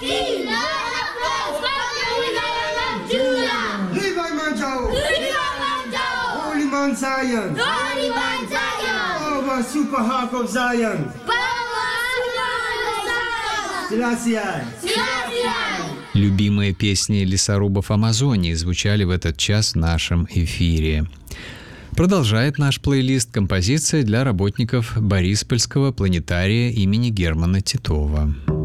Holy Zion! Holy Zion! Power Super Harp of Zion! Любимые песни лесорубов Амазонии звучали в этот час в нашем эфире. Продолжает наш плейлист композиция для работников Бориспольского планетария имени Германа Титова.